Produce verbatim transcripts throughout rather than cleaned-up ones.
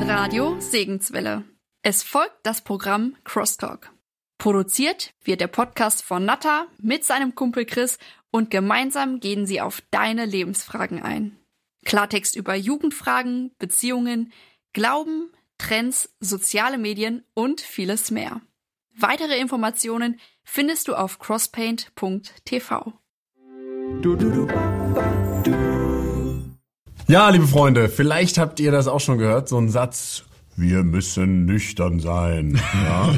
Radio Segenswelle. Es folgt das Programm Crosstalk. Produziert wird der Podcast von Natta mit seinem Kumpel Chris und gemeinsam gehen sie auf deine Lebensfragen ein. Klartext über Jugendfragen, Beziehungen, Glauben, Trends, soziale Medien und vieles mehr. Weitere Informationen findest du auf crosspaint punkt t v. Du, du, du, du. Ja, liebe Freunde, vielleicht habt ihr das auch schon gehört, so ein Satz: Wir müssen nüchtern sein. Ja.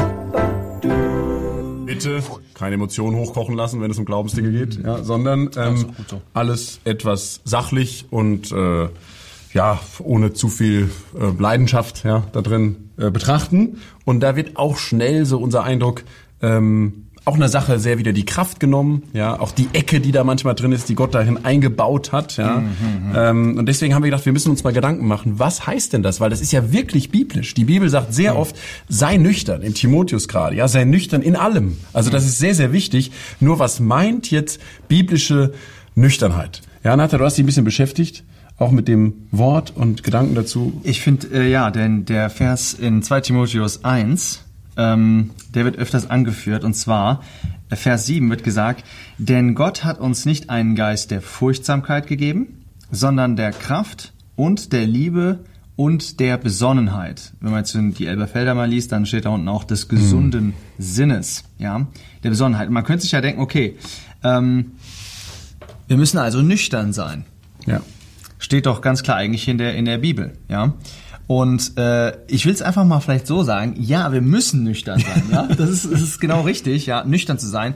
Bitte keine Emotionen hochkochen lassen, wenn es um Glaubensdinge geht, ja, sondern ähm, so. alles etwas sachlich und äh, ja ohne zu viel äh, Leidenschaft, ja, da drin äh, betrachten. Und da wird auch schnell so unser Eindruck ähm, auch einer Sache sehr wieder die Kraft genommen, ja, auch die Ecke, die da manchmal drin ist, die Gott dahin eingebaut hat, ja. Mhm, ähm, und deswegen haben wir gedacht, wir müssen uns mal Gedanken machen, was heißt denn das? Weil das ist ja wirklich biblisch. Die Bibel sagt sehr mhm. oft, sei nüchtern, in Timotheus gerade, ja, sei nüchtern in allem. Also das ist sehr, sehr wichtig. Nur was meint jetzt biblische Nüchternheit? Ja, Natha, du hast dich ein bisschen beschäftigt, auch mit dem Wort und Gedanken dazu. Ich finde, äh, ja, denn der Vers in zwei Timotheus eins, Ähm, der wird öfters angeführt, und zwar Vers sieben wird gesagt: Denn Gott hat uns nicht einen Geist der Furchtsamkeit gegeben, sondern der Kraft und der Liebe und der Besonnenheit. Wenn man jetzt die Elberfelder mal liest, dann steht da unten auch des gesunden mhm. Sinnes, ja, der Besonnenheit. Man könnte sich ja denken, okay, ähm, wir müssen also nüchtern sein. Ja. Steht doch ganz klar eigentlich in der in der Bibel, ja. Und äh, ich will es einfach mal vielleicht so sagen, ja, wir müssen nüchtern sein, ja, das ist, das ist genau richtig, ja, nüchtern zu sein.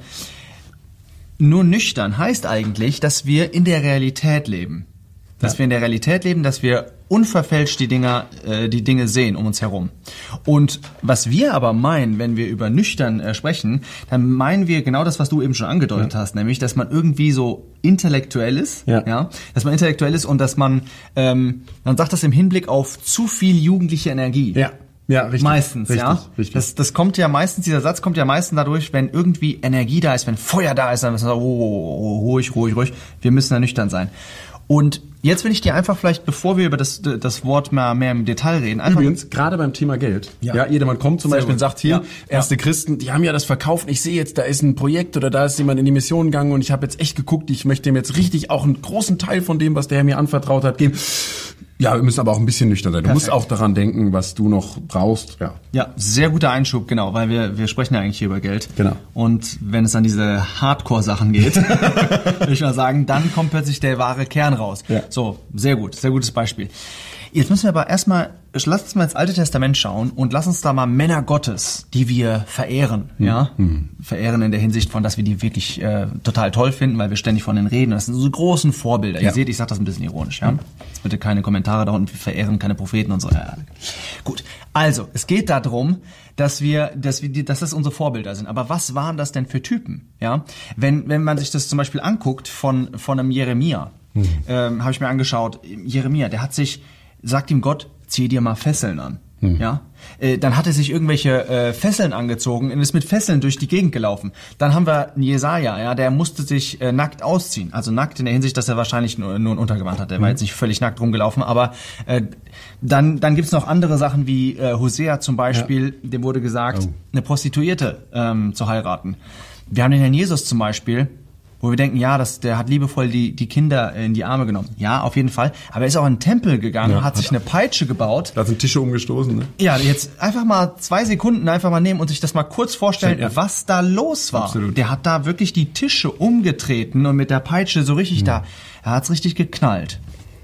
Nur nüchtern heißt eigentlich, dass wir in der Realität leben. Dass ja. wir in der Realität leben, dass wir unverfälscht die Dinger, äh, die Dinge sehen um uns herum. Und was wir aber meinen, wenn wir über nüchtern äh, sprechen, dann meinen wir genau das, was du eben schon angedeutet ja. hast, nämlich, dass man irgendwie so intellektuell ist, ja, ja dass man intellektuell ist und dass man, ähm, man sagt das im Hinblick auf zu viel jugendliche Energie. Ja. Ja, richtig. Meistens, richtig, ja. Richtig. Das, das kommt ja meistens, dieser Satz kommt ja meistens dadurch, wenn irgendwie Energie da ist, wenn Feuer da ist, dann müssen wir sagen, oh, oh, oh, ruhig, ruhig, ruhig. Wir müssen da nüchtern sein. Und jetzt will ich dir einfach vielleicht, bevor wir über das das Wort mal mehr im Detail reden, einfach übrigens gerade beim Thema Geld. Ja, ja jedermann kommt zum Sehr Beispiel gut. und sagt hier, ja. erste ja. Christen, die haben ja das verkauft. Ich sehe jetzt, da ist ein Projekt oder da ist jemand in die Mission gegangen und ich habe jetzt echt geguckt, ich möchte dem jetzt richtig auch einen großen Teil von dem, was der mir anvertraut hat, geben. Ja, wir müssen aber auch ein bisschen nüchtern sein. Du Perfekt. musst auch daran denken, was du noch brauchst. Ja, ja, sehr guter Einschub, genau, weil wir wir sprechen ja eigentlich hier über Geld. Genau. Und wenn es an diese Hardcore-Sachen geht, würde ich mal sagen, dann kommt plötzlich der wahre Kern raus. Ja. So, sehr gut, sehr gutes Beispiel. Jetzt müssen wir aber erstmal, lass uns mal ins Alte Testament schauen und lass uns da mal Männer Gottes, die wir verehren, mhm. ja, mhm. verehren in der Hinsicht von, dass wir die wirklich äh, total toll finden, weil wir ständig von denen reden. Das sind so großen Vorbilder. Ja. Ihr seht, ich sage das ein bisschen ironisch, ja. Mhm. Jetzt bitte keine Kommentare da unten, wir verehren keine Propheten und so. Ja, gut. Also, es geht darum, dass wir, dass wir, die, dass das unsere Vorbilder sind. Aber was waren das denn für Typen, ja? Wenn, wenn man sich das zum Beispiel anguckt von von einem Jeremia, mhm. ähm, habe ich mir angeschaut. Jeremia, der hat sich sagt ihm Gott, zieh dir mal Fesseln an. Hm. Ja, äh, dann hat er sich irgendwelche äh, Fesseln angezogen und ist mit Fesseln durch die Gegend gelaufen. Dann haben wir einen Jesaja, ja, der musste sich äh, nackt ausziehen. Also nackt in der Hinsicht, dass er wahrscheinlich nur, nur ein Untergewand hat. Er hm. war jetzt nicht völlig nackt rumgelaufen, aber äh, dann dann gibt's noch andere Sachen wie äh, Hosea zum Beispiel, ja. dem wurde gesagt, oh. eine Prostituierte ähm, zu heiraten. Wir haben den Herrn Jesus zum Beispiel, wo wir denken, ja, das, der hat liebevoll die, die Kinder in die Arme genommen. Ja, auf jeden Fall. Aber er ist auch in den Tempel gegangen, ja, hat sich eine Peitsche gebaut. Da sind Tische umgestoßen, ne? Ja, jetzt einfach mal zwei Sekunden einfach mal nehmen und sich das mal kurz vorstellen, ja. was da los war. Absolut. Der hat da wirklich die Tische umgetreten und mit der Peitsche so richtig mhm. da, er hat's richtig geknallt.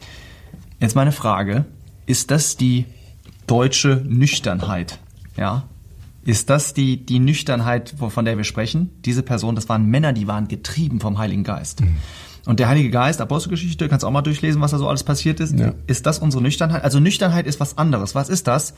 Jetzt meine Frage, ist das die deutsche Nüchternheit? Ja? Ist das die, die Nüchternheit, von der wir sprechen? Diese Person, das waren Männer, die waren getrieben vom Heiligen Geist. Mhm. Und der Heilige Geist, Apostelgeschichte, kannst auch mal durchlesen, was da so alles passiert ist. Ja. Ist das unsere Nüchternheit? Also Nüchternheit ist was anderes. Was ist das?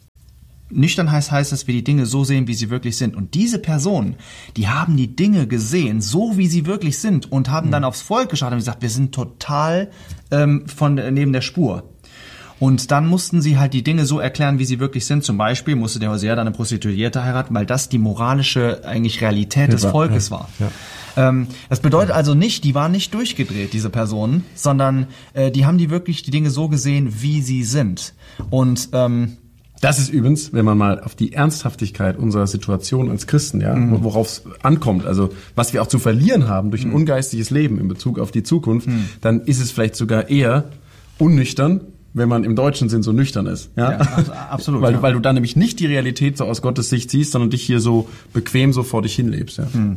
Nüchternheit heißt, dass wir die Dinge so sehen, wie sie wirklich sind. Und diese Personen, die haben die Dinge gesehen, so wie sie wirklich sind, und haben mhm. dann aufs Volk geschaut und gesagt, wir sind total ähm, von neben der Spur. Und dann mussten sie halt die Dinge so erklären, wie sie wirklich sind. Zum Beispiel musste der Hosea dann eine Prostituierte heiraten, weil das die moralische eigentlich Realität des Volkes war. Ja. Ähm, das bedeutet also nicht, die waren nicht durchgedreht, diese Personen, sondern äh, die haben die wirklich die Dinge so gesehen, wie sie sind. Und ähm, das ist übrigens, wenn man mal auf die Ernsthaftigkeit unserer Situation als Christen, ja, mhm. worauf es ankommt, also was wir auch zu verlieren haben durch ein mhm. ungeistiges Leben in Bezug auf die Zukunft, mhm. dann ist es vielleicht sogar eher unnüchtern, wenn man im deutschen Sinn so nüchtern ist. Ja, ja absolut. weil, ja. weil du dann nämlich nicht die Realität so aus Gottes Sicht siehst, sondern dich hier so bequem so vor dich hinlebst. Ja. Mhm.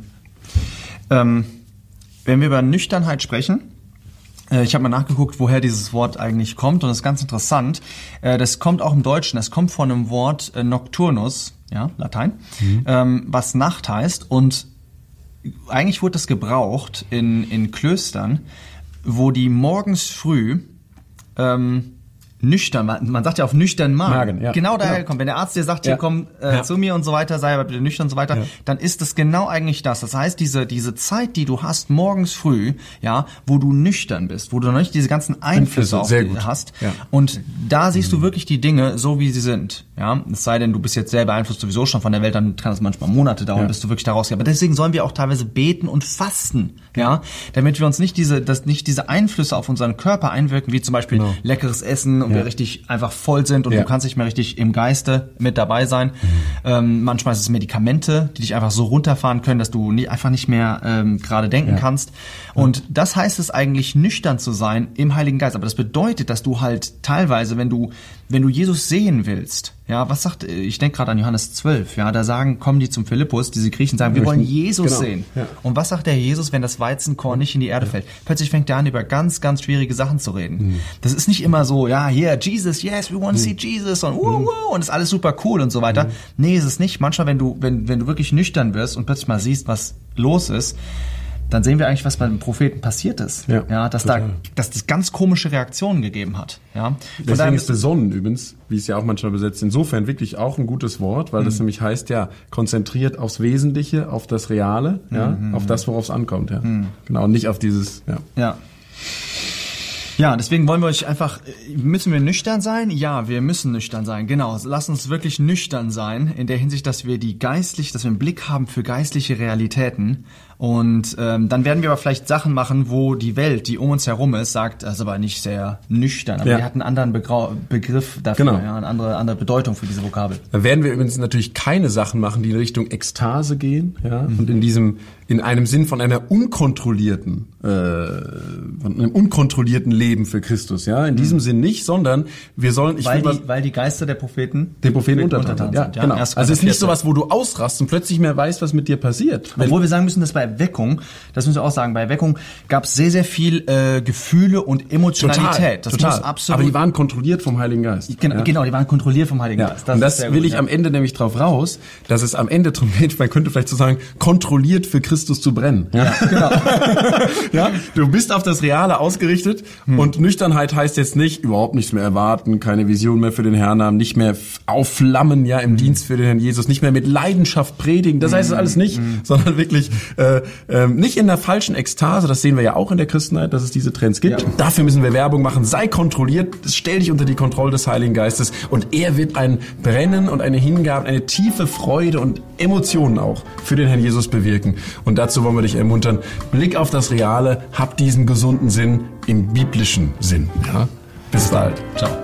Ähm, wenn wir über Nüchternheit sprechen, ich habe mal nachgeguckt, woher dieses Wort eigentlich kommt und das ist ganz interessant. Das kommt auch im Deutschen, das kommt von einem Wort nocturnus, ja, Latein, mhm. was Nacht heißt und eigentlich wurde das gebraucht in, in Klöstern, wo die morgens früh ähm, nüchtern, man, man sagt ja auf nüchtern Magen, Magen ja. genau daher genau. kommt. Wenn der Arzt dir sagt, hier ja. komm äh, ja. zu mir und so weiter, sei aber bitte nüchtern und so weiter, ja. dann ist das genau eigentlich das. Das heißt, diese diese Zeit, die du hast morgens früh, ja, wo du nüchtern bist, wo du noch nicht diese ganzen Einflüsse auf dich hast ja. und da siehst mhm. du wirklich die Dinge so, wie sie sind. Ja, es sei denn, du bist jetzt sehr beeinflusst sowieso schon von der Welt, dann kann das manchmal Monate dauern, ja. bis du wirklich da rausgehst. Aber deswegen sollen wir auch teilweise beten und fasten, ja, damit wir uns nicht diese, dass nicht diese Einflüsse auf unseren Körper einwirken, wie zum Beispiel genau. leckeres Essen und ja. wir richtig einfach voll sind und ja. du kannst nicht mehr richtig im Geiste mit dabei sein. Mhm. Ähm, manchmal ist es Medikamente, die dich einfach so runterfahren können, dass du nie, einfach nicht mehr ähm, gerade denken ja. kannst. Und ja. das heißt es eigentlich, nüchtern zu sein im Heiligen Geist. Aber das bedeutet, dass du halt teilweise, wenn du wenn du Jesus sehen willst, ja, was sagt, ich denke gerade an Johannes zwölf, ja, da sagen, kommen die zum Philippus, diese Griechen sagen, wir wollen Jesus genau. sehen. Ja. Und was sagt der Jesus, wenn das Weizenkorn nicht in die Erde ja. fällt? Plötzlich fängt er an, über ganz, ganz schwierige Sachen zu reden. Mhm. Das ist nicht immer so, ja, hier, yeah, Jesus, yes, we want to mhm. see Jesus und uh, uh, und ist alles super cool und so weiter. Mhm. Nee, ist es nicht. Manchmal, wenn du, wenn, wenn du wirklich nüchtern wirst und plötzlich mal siehst, was los ist, dann sehen wir eigentlich, was bei den Propheten passiert ist. Ja, ja dass total. da, dass das ganz komische Reaktionen gegeben hat. Ja. Deswegen daher ist besonnen übrigens, wie es ja auch manchmal besetzt, insofern wirklich auch ein gutes Wort, weil mhm. das nämlich heißt, ja, konzentriert aufs Wesentliche, auf das Reale, ja, mhm. auf das, worauf es ankommt, ja. Mhm. Genau, und nicht auf dieses, ja. Ja. Ja, deswegen wollen wir euch einfach, müssen wir nüchtern sein? Ja, wir müssen nüchtern sein, genau. Lass uns wirklich nüchtern sein, in der Hinsicht, dass wir die geistlich, dass wir einen Blick haben für geistliche Realitäten. Und ähm, dann werden wir aber vielleicht Sachen machen, wo die Welt, die um uns herum ist, sagt, das ist aber nicht sehr nüchtern. Aber ja. die hat einen anderen Begrau- Begriff dafür, genau. ja, eine andere, andere Bedeutung für diese Vokabel. Da werden wir übrigens natürlich keine Sachen machen, die in Richtung Ekstase gehen, ja, mhm. und in diesem, in einem Sinn von einer unkontrollierten, äh, von einem unkontrollierten Leben für Christus, ja, in mhm. diesem Sinn nicht, sondern wir sollen, ich weil, will die, mal, weil die Geister der Propheten den Propheten untertan sind, ja, ja, genau. Also es ist nicht sowas, wo du ausrastest und plötzlich mehr weißt, was mit dir passiert. Obwohl wir sagen müssen, dass bei Erweckung, das müssen wir auch sagen, bei Erweckung gab es sehr, sehr viel äh, Gefühle und Emotionalität. Total, das total. muss absolut. Aber die waren kontrolliert vom Heiligen Geist. Genau, ja. genau die waren kontrolliert vom Heiligen ja. Geist. Das und das will gut, ich ja. am Ende nämlich drauf raus, dass es am Ende drum geht, man könnte vielleicht so sagen, kontrolliert für Christus zu brennen. Ja, ja genau. ja, du bist auf das Reale ausgerichtet hm. und Nüchternheit heißt jetzt nicht, überhaupt nichts mehr erwarten, keine Vision mehr für den Herrn haben, nicht mehr aufflammen, ja, im hm. Dienst für den Herrn Jesus, nicht mehr mit Leidenschaft predigen. Das heißt es alles nicht, hm. sondern wirklich äh, äh, nicht in der falschen Ekstase, das sehen wir ja auch in der Christenheit, dass es diese Trends gibt. Ja. Dafür müssen wir Werbung machen, sei kontrolliert, stell dich unter die Kontrolle des Heiligen Geistes und er wird ein Brennen und eine Hingabe, eine tiefe Freude und Emotionen auch für den Herrn Jesus bewirken. Und dazu wollen wir dich ermuntern, Blick auf das Reale, hab diesen gesunden Sinn im biblischen Sinn. Ja? Bis bald. Ciao.